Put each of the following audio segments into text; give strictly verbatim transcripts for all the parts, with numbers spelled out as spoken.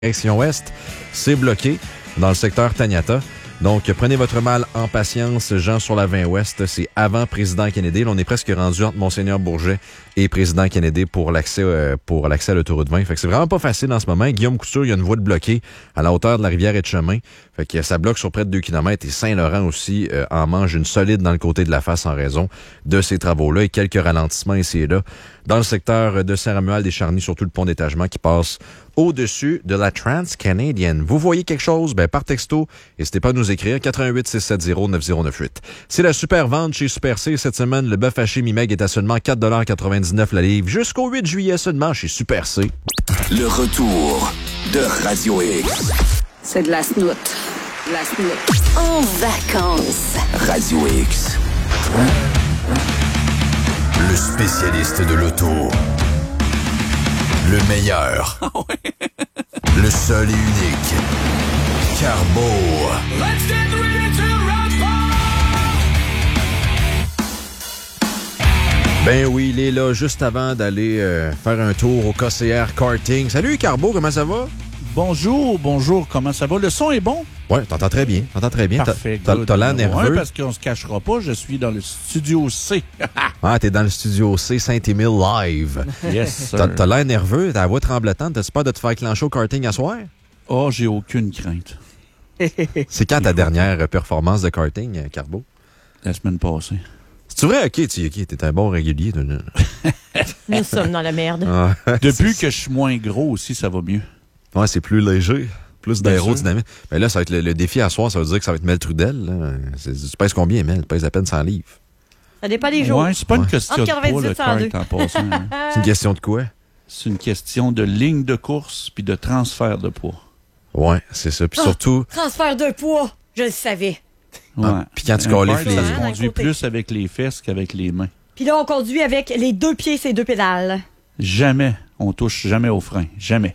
Direction ouest, c'est bloqué dans le secteur Taniata. Donc, prenez votre mal en patience. Jean sur la vingt ouest, c'est avant Président Kennedy. Là, on est presque rendu entre Monseigneur Bourget et Président Kennedy pour l'accès euh, pour l'accès à l'autoroute vingt. Fait que c'est vraiment pas facile en ce moment. Guillaume Couture, il y a une voie de bloquée à la hauteur de la rivière Etchemin. Fait que ça bloque sur près de deux kilomètres. Et Saint-Laurent aussi euh, en mange une solide dans le côté de la face en raison de ces travaux-là. Et quelques ralentissements ici et là dans le secteur de Saint-Romuald-des-Charnies, surtout le pont d'étagement qui passe au-dessus de la Trans-Canadienne. Vous voyez quelque chose? Ben, par texto, n'hésitez pas à nous écrire quatre un huit, six sept zéro, neuf zéro neuf huit. C'est la super vente chez Super C. Cette semaine, le bœuf haché mi-meg est à seulement quatre dollars quatre-vingt-dix-neuf la livre jusqu'au huit juillet seulement chez Super C. Le retour de Radio X. C'est de la snout. La snout. En vacances. Radio X. Le spécialiste de l'auto. Le meilleur. Oh ouais. Le seul et unique. Carbo. Let's get ready to rumble! Ben oui, il est là juste avant d'aller euh, faire un tour au K C R Karting. Salut Carbo, comment ça va? Bonjour, bonjour, comment ça va? Le son est bon? Ouais, t'entends très bien, t'entends très bien. Parfait. T'as, t'as l'air nerveux. Ouais, parce qu'on se cachera pas, je suis dans le studio C. Ah, t'es dans le studio C Saint-Émile live. Yes, sir. T'as, t'as l'air nerveux, t'as la voix tremblotante. T'as-tu peur de te faire clencher au karting à soir? Oh, j'ai aucune crainte. C'est quand ta dernière performance de karting, Carbo? La semaine passée. C'est vrai? OK, tu OK, t'es un bon régulier. Nous sommes dans la merde. Ah, Depuis que je suis moins gros aussi, ça va mieux. ouais, c'est plus léger. Plus Bien d'aérodynamique. Mais là, ça va être le, le défi à soir, ça veut dire que ça va être Mel Trudel. Là. C'est, tu pèses combien, Mel? Tu pèses à peine cent livres. Ça dépend des jours. Ouais, c'est pas une Ouais. question de Entre poids, le quatre-vingt-dix et cent deux. kart en passant. Hein. C'est une question de quoi? C'est une question de ligne de course puis de transfert de poids. Ouais, c'est ça. Puis Ah! surtout, Transfert de poids. Je le savais. Ouais. Ah, puis quand tu Un qualifies kart, les- ça se D'un conduit côté. plus avec les fesses qu'avec les mains. Puis là, on conduit avec les deux pieds, ces deux pédales. Jamais. On touche jamais au frein. Jamais.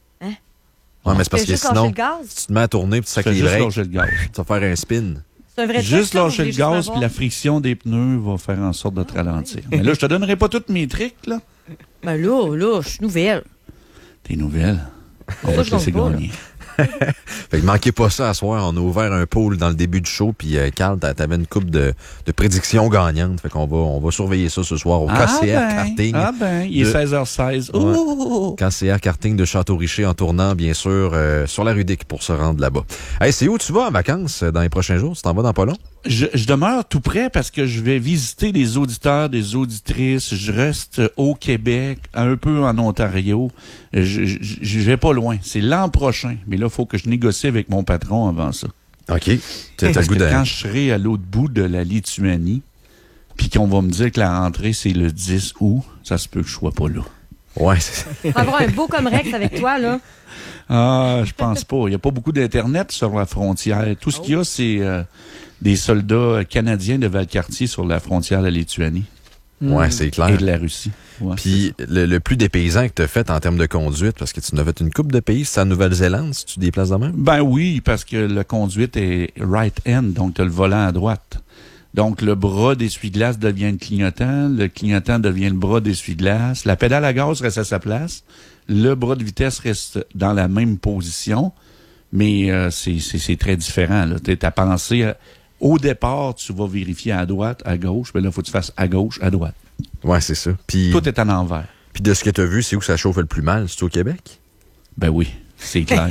ouais, mais c'est parce Fais que juste lâcher sinon, le gaz. tu te mets à tourner puis tu Tu sacs fais les juste breaks, lâcher le gaz. tu vas faire un spin. C'est un vrai Juste truc, ça, lâcher ou le je voulais gaz juste puis la friction des pneus va faire en sorte de te ralentir. Mais là, je te donnerai pas tous mes tricks, là. Ben là, là, je suis nouvelle. Tes nouvelles. On Ça, va je te laisser compte pas, gagner. Fait que manquez pas ça à soir. On a ouvert un pôle dans le début du show, puis euh, Carl, t'a- t'avais une coupe de, de prédictions gagnantes. Fait qu'on va, on va surveiller ça ce soir au K C R ben, Karting. ah ben, il est de- seize heures seize. Ouais. Oh! K C R Karting de Château-Richer en tournant, bien sûr, euh, sur la rue Dick pour se rendre là-bas. Hey, c'est où tu vas en vacances euh, dans les prochains jours? Tu t'en vas dans pas long? Je, je demeure tout près parce que je vais visiter des auditeurs, des auditrices. Je reste au Québec, un peu en Ontario. Je, je, je vais pas loin. C'est l'an prochain. Mais là, il faut que je négocie avec mon patron avant ça. OK. T'as, t'as Parce le goût que de... quand je serai à l'autre bout de la Lituanie, puis qu'on va me dire que la rentrée, c'est le dix août, ça se peut que je sois pas là. Ouais, c'est... On va avoir un beau comme Rex avec toi, là. Ah, je pense pas. Il n'y a pas beaucoup d'Internet sur la frontière. Tout ce qu'il y a, c'est euh, des soldats canadiens de Valcartier sur la frontière de la Lituanie ouais, c'est clair. et de la Russie. Ouais, Puis le, le plus dépaysant que tu as fait en termes de conduite, parce que tu nous as fait une coupe de pays, c'est en Nouvelle-Zélande, si tu déplaces de même? Ben oui, parce que la conduite est right-hand, donc tu as le volant à droite. Donc, le bras d'essuie-glace devient le clignotant, le clignotant devient le bras d'essuie-glace, la pédale à gaz reste à sa place, le bras de vitesse reste dans la même position, mais euh, c'est, c'est, c'est très différent. Tu as pensé, à, au départ, tu vas vérifier à droite, à gauche, mais là, il faut que tu fasses à gauche, à droite. Ouais, c'est ça. Puis, Tout est à l'envers. puis de ce que tu as vu, c'est où ça chauffe le plus mal? C'est au Québec? Ben oui, c'est clair.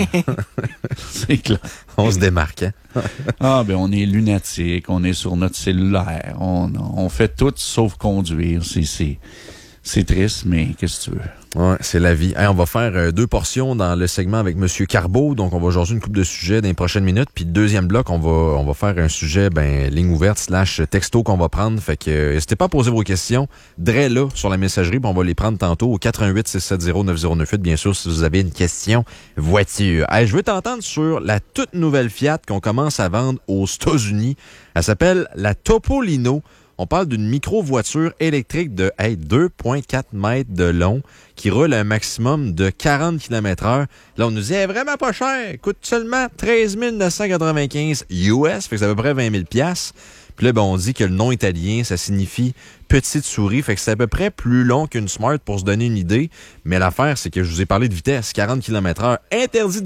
C'est clair. On se démarque, hein? Ah, ben on est lunatique, on est sur notre cellulaire, on, on fait tout sauf conduire. C'est, c'est, c'est triste, mais qu'est-ce que tu veux? Ouais, c'est la vie. Hey, on va faire euh, deux portions dans le segment avec Monsieur Carbo. Donc, on va jaser une couple de sujets dans les prochaines minutes. Puis, deuxième bloc, on va on va faire un sujet, ben, ligne ouverte slash texto qu'on va prendre. Fait que, euh, n'hésitez pas à poser vos questions. Dre là, sur la messagerie, puis on va les prendre tantôt au quatre un huit, six sept zéro, neuf zéro neuf huit, bien sûr, si vous avez une question voiture. Hey, je veux t'entendre sur la toute nouvelle Fiat qu'on commence à vendre aux États-Unis. Elle s'appelle la Topolino. On parle d'une micro-voiture électrique de hey, deux virgule quatre mètres de long qui roule à un maximum de quarante kilomètres heure. Là, on nous dit, elle est vraiment pas cher. Coûte seulement treize mille neuf cent quatre-vingt-quinze U S, fait que c'est à peu près vingt mille dollars. Puis là, ben, on dit que le nom italien, ça signifie petite souris. Fait que c'est à peu près plus long qu'une Smart pour se donner une idée. Mais l'affaire, c'est que je vous ai parlé de vitesse, quarante kilomètres heure, interdit